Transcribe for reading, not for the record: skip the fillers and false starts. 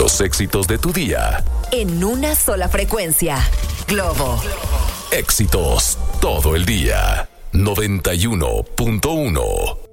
Los éxitos de tu día. En una sola frecuencia. Globo. Éxitos todo el día. 91.1.